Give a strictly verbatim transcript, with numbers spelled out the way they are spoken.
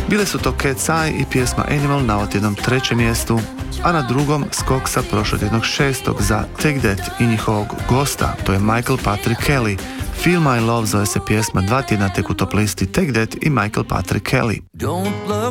Bile su to Cat's Eye i pjesma Animal na otjednom trećem mjestu, a na drugom skok sa prošlotjednog šestog za Take That i njihovog gosta, to je Michael Patrick Kelly. Feel My Love zove se pjesma, dva tjedna tek u top listi Take That i Michael Patrick Kelly.